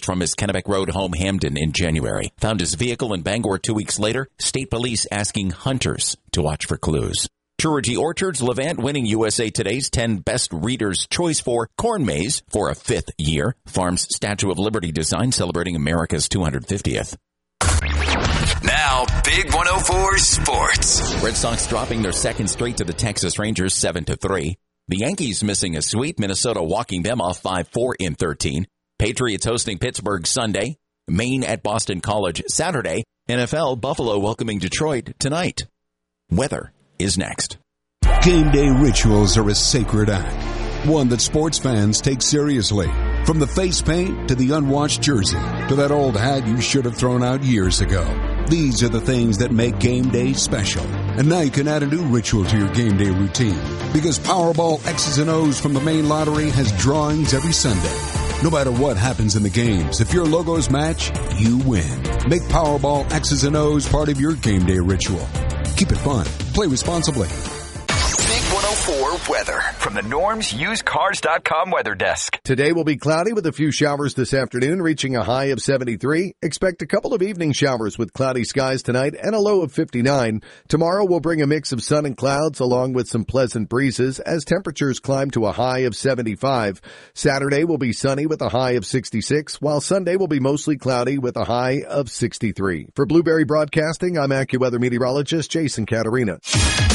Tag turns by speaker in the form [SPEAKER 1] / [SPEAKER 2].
[SPEAKER 1] from his Kennebec Road home, Hamden, in January. Found his vehicle in Bangor 2 weeks later. State police asking hunters to watch for clues. Surety Orchards Levant winning USA Today's 10 Best Readers' Choice for Corn Maze for a 5th year. Farm's Statue of Liberty design celebrating America's 250th.
[SPEAKER 2] Now, Big 104 Sports.
[SPEAKER 1] Red Sox dropping their second straight to the Texas Rangers 7-3. The Yankees missing a sweep. Minnesota walking them off 5-4 in 13. Patriots hosting Pittsburgh Sunday. Maine at Boston College Saturday. NFL Buffalo welcoming Detroit tonight. Weather is next.
[SPEAKER 3] Game day rituals are a sacred act, one that sports fans take seriously. From the face paint to the unwashed jersey to that old hat you should have thrown out years ago. These are the things that make game day special. And now you can add a new ritual to your game day routine because Powerball X's and O's from the main lottery has drawings every Sunday. No matter what happens in the games, if your logos match, you win. Make Powerball X's and O's part of your game day ritual. Keep it fun. Play responsibly.
[SPEAKER 2] Big 104 weather from the NormsUsedCars.com weather desk.
[SPEAKER 4] Today will be cloudy with a few showers this afternoon, reaching a high of 73. Expect a couple of evening showers with cloudy skies tonight and a low of 59. Tomorrow will bring a mix of sun and clouds along with some pleasant breezes as temperatures climb to a high of 75. Saturday will be sunny with a high of 66, while Sunday will be mostly cloudy with a high of 63. For Blueberry Broadcasting, I'm AccuWeather meteorologist Jason Caterina.